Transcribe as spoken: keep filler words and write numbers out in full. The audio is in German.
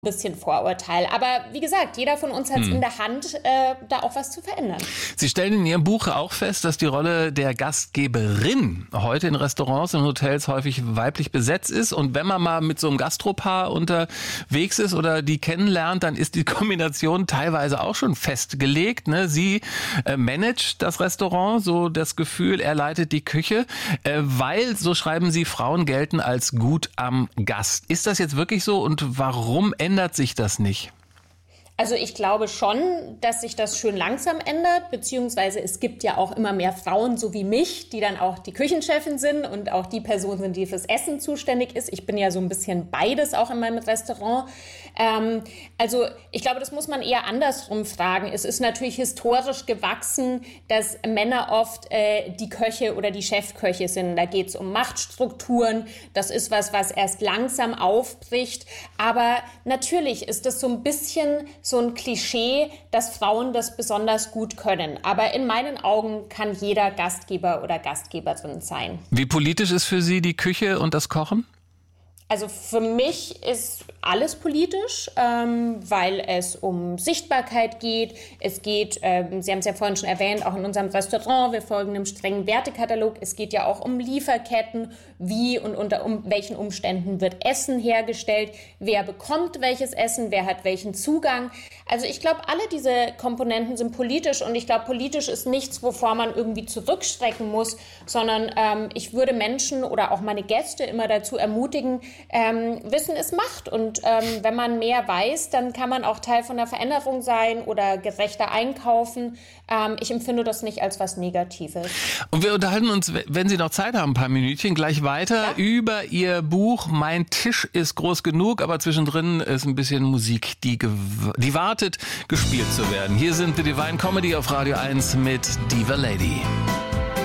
bisschen Vorurteil. Aber wie gesagt, jeder von uns hat es hm. in der Hand, äh, da auch was zu verändern. Sie stellen in Ihrem Buch auch fest, dass die Rolle der Gastgeberin heute in Restaurants und Hotels häufig weiblich besetzt ist. Und wenn man mal mit so einem Gastropaar unterwegs ist oder die kennenlernt, dann ist die Kombination teilweise auch schon festgelegt. Ne? Sie äh, managt das Restaurant, so das Gefühl, er leitet die Küche, äh, weil, so schreiben Sie, Frauen gelten als gut am Gast. Ist das jetzt wirklich so und warum ändert sich das nicht? Also ich glaube schon, dass sich das schön langsam ändert, beziehungsweise es gibt ja auch immer mehr Frauen, so wie mich, die dann auch die Küchenchefin sind und auch die Person sind, die fürs Essen zuständig ist. Ich bin ja so ein bisschen beides auch in meinem Restaurant. Ähm, also ich glaube, das muss man eher andersrum fragen. Es ist natürlich historisch gewachsen, dass Männer oft äh, die Köche oder die Chefköche sind. Da geht es um Machtstrukturen. Das ist was, was erst langsam aufbricht. Aber natürlich ist das so ein bisschen so ein Klischee, dass Frauen das besonders gut können. Aber in meinen Augen kann jeder Gastgeber oder Gastgeberin sein. Wie politisch ist für Sie die Küche und das Kochen? Also für mich ist alles politisch, ähm, weil es um Sichtbarkeit geht. Es geht, ähm, Sie haben es ja vorhin schon erwähnt, auch in unserem Restaurant, wir folgen einem strengen Wertekatalog. Es geht ja auch um Lieferketten, wie und unter um welchen Umständen wird Essen hergestellt, wer bekommt welches Essen, wer hat welchen Zugang. Also ich glaube, alle diese Komponenten sind politisch und ich glaube, politisch ist nichts, wovor man irgendwie zurückstrecken muss, sondern ähm, ich würde Menschen oder auch meine Gäste immer dazu ermutigen, Ähm, Wissen ist Macht und ähm, wenn man mehr weiß, dann kann man auch Teil von der Veränderung sein oder gerechter einkaufen. Ähm, ich empfinde das nicht als was Negatives. Und wir unterhalten uns, wenn Sie noch Zeit haben, ein paar Minütchen gleich weiter ja. über Ihr Buch Mein Tisch ist groß genug, aber zwischendrin ist ein bisschen Musik, die, gew- die wartet, gespielt zu werden. Hier sind The Divine Comedy auf Radio eins mit Diva Lady.